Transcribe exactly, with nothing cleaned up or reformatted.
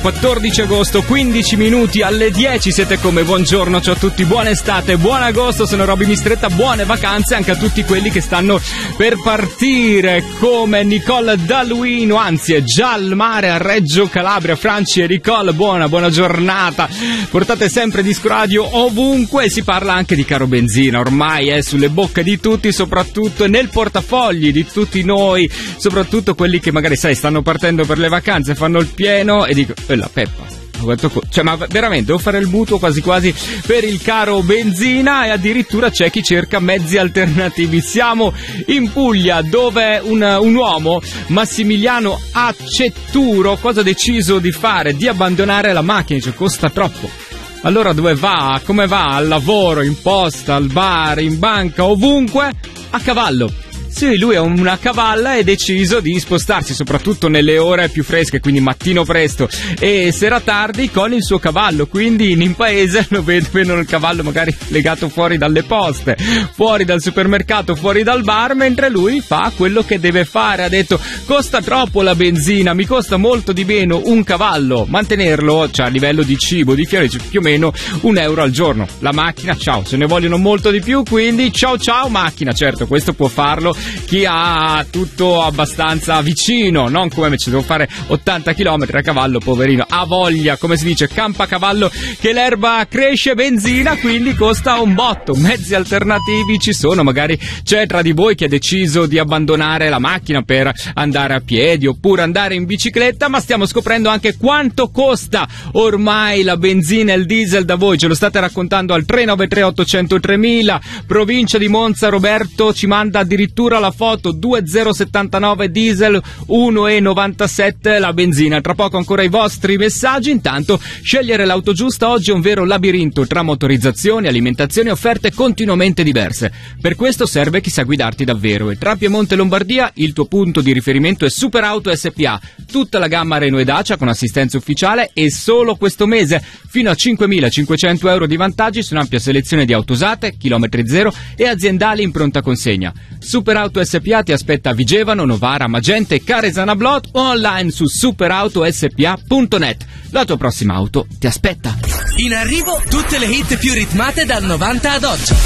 quattordici agosto, quindici minuti alle dieci, siete come buongiorno, ciao a tutti, buona estate, buon agosto, sono Robby Mistretta, buone vacanze anche a tutti quelli che stanno per partire, come Nicole da Luino, anzi è già al mare a Reggio Calabria. Franci e Nicole, buona, buona giornata, portate sempre Disco Radio ovunque, si parla anche di caro benzina, ormai è sulle bocche di tutti, soprattutto nel portafogli di tutti noi, soprattutto quelli che magari sai stanno partendo per le vacanze, fanno il pieno e dico, e la peppa, cioè ma veramente devo fare il mutuo quasi quasi per il caro benzina, e addirittura c'è chi cerca mezzi alternativi. Siamo in Puglia, dove un, un uomo, Massimiliano Acetturo, cosa ha deciso di fare? Di abbandonare la macchina, cioè costa troppo. Allora dove va? Come va? Al lavoro, in posta, al bar, in banca, ovunque? A cavallo. Sì, lui è una cavalla e ha deciso di spostarsi soprattutto nelle ore più fresche, quindi mattino presto e sera tardi, con il suo cavallo. Quindi in paese lo vedono il cavallo magari legato fuori dalle poste, fuori dal supermercato, fuori dal bar, mentre lui fa quello che deve fare. Ha detto: costa troppo la benzina, mi costa molto di meno un cavallo mantenerlo, cioè a livello di cibo, di fiori, cioè più o meno un euro al giorno. La macchina, ciao, se ne vogliono molto di più, quindi ciao ciao macchina. Certo, questo può farlo chi ha tutto abbastanza vicino, non come me, ci devo fare ottanta chilometri a cavallo, poverino, ha voglia, come si dice, campa a cavallo che l'erba cresce, benzina, quindi costa un botto. Mezzi alternativi ci sono, magari c'è tra di voi che ha deciso di abbandonare la macchina per andare a piedi oppure andare in bicicletta, ma stiamo scoprendo anche quanto costa ormai la benzina e il diesel da voi, ce lo state raccontando al tre nove tre otto zero zero tremila. Provincia di Monza, Roberto ci manda addirittura la foto, due zero sette nove diesel, uno virgola novantasette la benzina. Tra poco ancora i vostri messaggi. Intanto scegliere l'auto giusta oggi è un vero labirinto tra motorizzazioni, alimentazioni e offerte continuamente diverse. Per questo serve chi sa guidarti davvero, e tra Piemonte e Lombardia il tuo punto di riferimento è Superauto S P A, tutta la gamma Renault e Dacia con assistenza ufficiale, e solo questo mese fino a cinquemilacinquecento euro di vantaggi su un'ampia selezione di auto usate, chilometri zero e aziendali in pronta consegna. Superauto S P A ti aspetta a Vigevano, Novara, Magenta e Caresana Blot, o online su superautospa punto net. La tua prossima auto ti aspetta. In arrivo tutte le hit più ritmate dal novanta ad oggi.